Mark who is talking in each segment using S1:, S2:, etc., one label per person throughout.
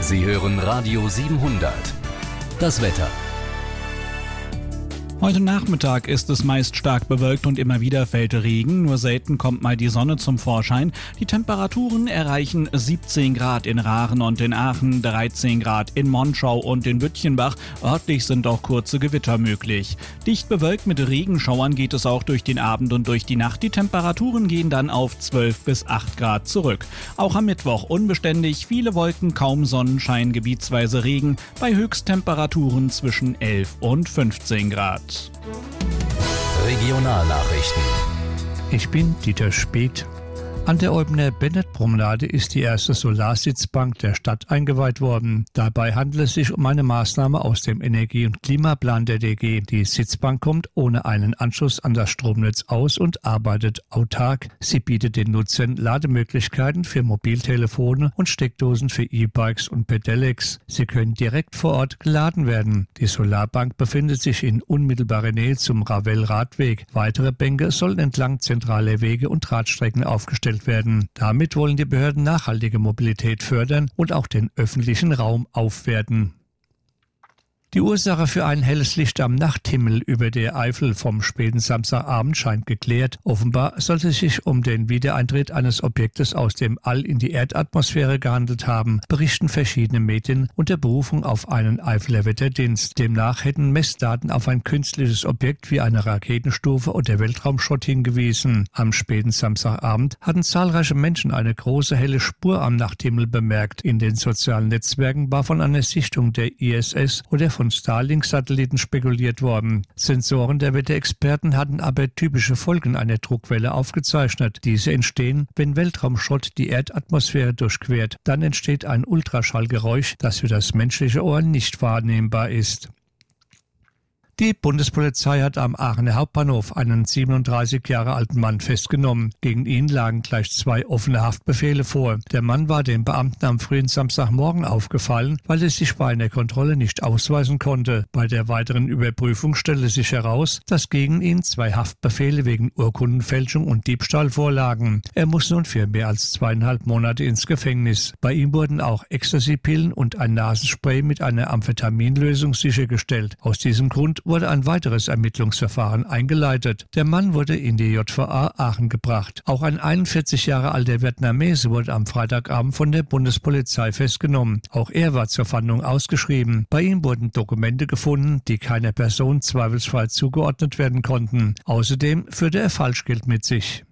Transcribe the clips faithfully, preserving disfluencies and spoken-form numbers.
S1: Sie hören Radio siebenhundert. Das Wetter.
S2: Heute Nachmittag ist es meist stark bewölkt und immer wieder fällt Regen, nur selten kommt mal die Sonne zum Vorschein. Die Temperaturen erreichen siebzehn Grad in Rahren und in Aachen, dreizehn Grad in Monschau und in Bütchenbach. Örtlich sind auch kurze Gewitter möglich. Dicht bewölkt mit Regenschauern geht es auch durch den Abend und durch die Nacht. Die Temperaturen gehen dann auf zwölf bis acht Grad zurück. Auch am Mittwoch unbeständig, viele Wolken, kaum Sonnenschein, gebietsweise Regen, bei Höchsttemperaturen zwischen elf und fünfzehn Grad.
S1: Regionalnachrichten.
S3: Ich bin Dieter Speth. An der Eubener Bennett-Promenade ist die erste Solarsitzbank der Stadt eingeweiht worden. Dabei handelt es sich um eine Maßnahme aus dem Energie- und Klimaplan der D G. Die Sitzbank kommt ohne einen Anschluss an das Stromnetz aus und arbeitet autark. Sie bietet den Nutzern Lademöglichkeiten für Mobiltelefone und Steckdosen für E-Bikes und Pedelecs. Sie können direkt vor Ort geladen werden. Die Solarbank befindet sich in unmittelbarer Nähe zum Ravel-Radweg. Weitere Bänke sollen entlang zentraler Wege und Radstrecken aufgestellt werden. Damit wollen die Behörden nachhaltige Mobilität fördern und auch den öffentlichen Raum aufwerten. Die Ursache für ein helles Licht am Nachthimmel über der Eifel vom späten Samstagabend scheint geklärt. Offenbar sollte es sich um den Wiedereintritt eines Objektes aus dem All in die Erdatmosphäre gehandelt haben, berichten verschiedene Medien unter Berufung auf einen Eifeler Wetterdienst. Demnach hätten Messdaten auf ein künstliches Objekt wie eine Raketenstufe oder Weltraumschrott hingewiesen. Am späten Samstagabend hatten zahlreiche Menschen eine große helle Spur am Nachthimmel bemerkt. In den sozialen Netzwerken war von einer Sichtung der I S S oder von Starlink-Satelliten spekuliert worden. Sensoren der Wetterexperten hatten aber typische Folgen einer Druckwelle aufgezeichnet. Diese entstehen, wenn Weltraumschrott die Erdatmosphäre durchquert. Dann entsteht ein Ultraschallgeräusch, das für das menschliche Ohr nicht wahrnehmbar ist. Die Bundespolizei hat am Aachener Hauptbahnhof einen siebenunddreißig Jahre alten Mann festgenommen. Gegen ihn lagen gleich zwei offene Haftbefehle vor. Der Mann war dem Beamten am frühen Samstagmorgen aufgefallen, weil er sich bei einer Kontrolle nicht ausweisen konnte. Bei der weiteren Überprüfung stellte sich heraus, dass gegen ihn zwei Haftbefehle wegen Urkundenfälschung und Diebstahl vorlagen. Er muss nun für mehr als zweieinhalb Monate ins Gefängnis. Bei ihm wurden auch Ecstasy-Pillen und ein Nasenspray mit einer Amphetaminlösung sichergestellt. Aus diesem Grund wurde ein weiteres Ermittlungsverfahren eingeleitet. Der Mann wurde in die J V A Aachen gebracht. Auch ein einundvierzig Jahre alter Vietnamese wurde am Freitagabend von der Bundespolizei festgenommen. Auch er war zur Fahndung ausgeschrieben. Bei ihm wurden Dokumente gefunden, die keiner Person zweifelsfrei zugeordnet werden konnten. Außerdem führte er Falschgeld mit sich.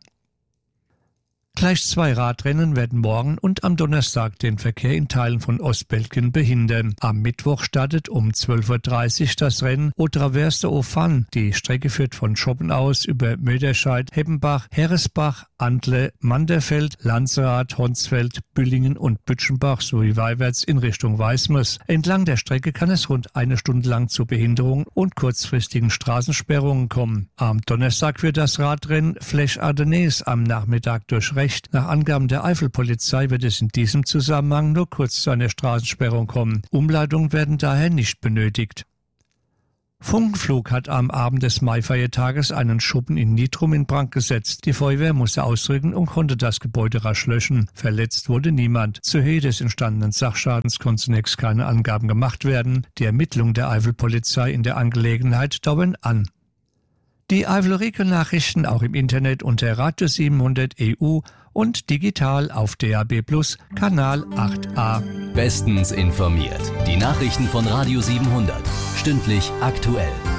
S3: Gleich zwei Radrennen werden morgen und am Donnerstag den Verkehr in Teilen von Ostbelgien behindern. Am Mittwoch startet um zwölf Uhr dreißig das Rennen Au Travers de Haut-Fain. Die Strecke führt von Schoppen aus über Möderscheid, Heppenbach, Heresbach, Antle, Manderfeld, Lanzerath, Honsfeld, Büllingen und Bütchenbach sowie weinwärts in Richtung Weißmers. Entlang der Strecke kann es rund eine Stunde lang zu Behinderungen und kurzfristigen Straßensperrungen kommen. Am Donnerstag wird das Radrennen Flèche Ardennaise am Nachmittag durchrecht. Nach Angaben der Eifelpolizei wird es in diesem Zusammenhang nur kurz zu einer Straßensperrung kommen. Umleitungen werden daher nicht benötigt. Funkenflug hat am Abend des Maifeiertages einen Schuppen in Nitrum in Brand gesetzt. Die Feuerwehr musste ausrücken und konnte das Gebäude rasch löschen. Verletzt wurde niemand. Zur Höhe des entstandenen Sachschadens konnten zunächst keine Angaben gemacht werden. Die Ermittlungen der Eifelpolizei in der Angelegenheit dauern an. Die Eifel-Region-Nachrichten auch im Internet unter Radio siebenhundert E U und digital auf D A B Plus, Kanal acht a.
S1: Bestens informiert. Die Nachrichten von Radio siebenhundert. Stündlich aktuell.